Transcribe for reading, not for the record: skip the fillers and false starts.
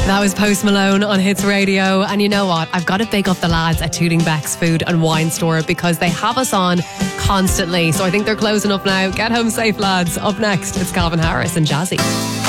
That was Post Malone on Hits Radio. And you know what? I've got to big up the lads at Tooting Beck's Food and Wine Store because they have us on constantly. So I think they're closing up now. Get home safe, lads. Up next, it's Calvin Harris and Jazzy.